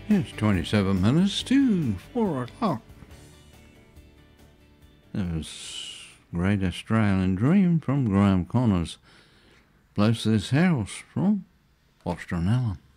It's 27 minutes to 4 o'clock. That was Great Australian Dream from Graham Connors. Blows this house from Foster and Allen.